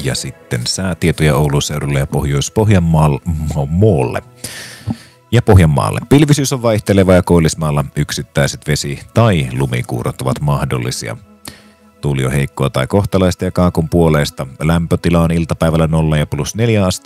ja sitten säätietoja Oulun seudulle ja Pohjois-Pohjanmaalle. Ja Pohjanmaalle. Pilvisyys on vaihteleva ja Koillismaalla yksittäiset vesi- tai lumikuurot ovat mahdollisia. Tuuli on heikkoa tai kohtalaista ja kaakun puoleista. Lämpötila on iltapäivällä 0 ja +4 astetta.